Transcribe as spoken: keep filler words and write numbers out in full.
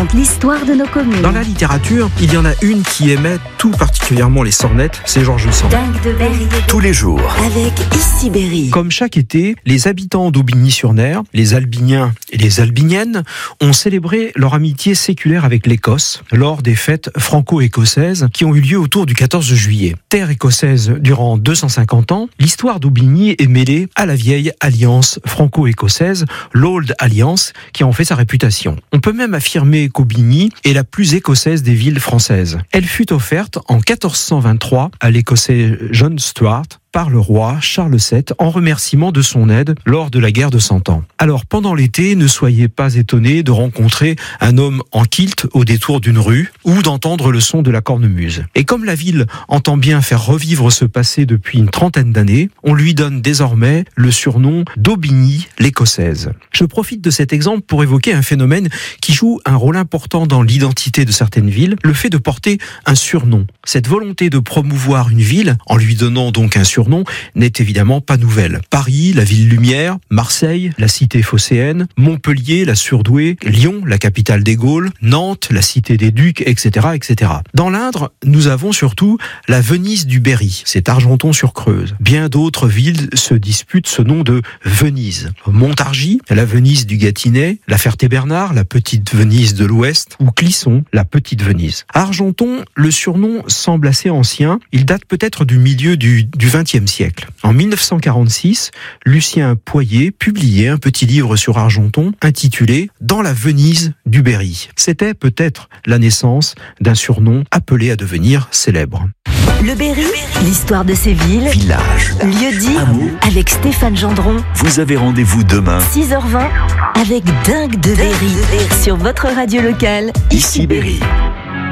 raconte l'histoire de nos communes. Dans la littérature, il y en a une qui aimait tout particulièrement les sornettes, c'est Georges Sand. Dingue de Berry. Tous les jours. Avec Ici Berry. Comme chaque été, les habitants d'Aubigny-sur-Ner, les Albiniens et les Albiniennes, ont célébré leur amitié séculaire avec l'Écosse lors des fêtes franco-écossaises qui ont eu lieu autour du quatorze juillet. Terre écossaise durant deux cent cinquante ans, l'histoire d'Aubigny est mêlée à la vieille alliance franco-écossaise, l'Old Alliance, qui en fait sa réputation. On peut même affirmer qu'Aubigny est la plus écossaise des villes françaises. Elle fut offerte en quatorze cent vingt-trois à l'Écossais John Stuart par le roi Charles sept en remerciement de son aide lors de la guerre de Cent Ans. Alors pendant l'été, ne soyez pas étonnés de rencontrer un homme en kilt au détour d'une rue ou d'entendre le son de la cornemuse. Et comme la ville entend bien faire revivre ce passé depuis une trentaine d'années, on lui donne désormais le surnom d'Aubigny l'Écossaise. Je profite de cet exemple pour évoquer un phénomène qui joue un rôle important dans l'identité de certaines villes, le fait de porter un surnom. Cette volonté de promouvoir une ville en lui donnant donc un surnom surnom n'est évidemment pas nouvelle. Paris, la ville lumière, Marseille, la cité phocéenne, Montpellier, la surdouée, Lyon, la capitale des Gaules, Nantes, la cité des Ducs, et cetera, et cetera. Dans l'Indre, nous avons surtout la Venise du Berry, c'est Argenton-sur-Creuse. Bien d'autres villes se disputent ce nom de Venise. Montargis, la Venise du Gâtinais, la Ferté-Bernard, la petite Venise de l'Ouest, ou Clisson, la petite Venise. À Argenton, le surnom semble assez ancien, il date peut-être du milieu du, du vingtième siècle. En mille neuf cent quarante-six, Lucien Poyet publiait un petit livre sur Argenton intitulé « Dans la Venise du Berry ». C'était peut-être la naissance d'un surnom appelé à devenir célèbre. Le Berry, l'histoire de ces villes, Village, lieux-dits, hameaux. avec Stéphane Gendron. Vous avez rendez-vous demain. six heures vingt avec Dingue de Berry sur votre radio locale. Ici Berry.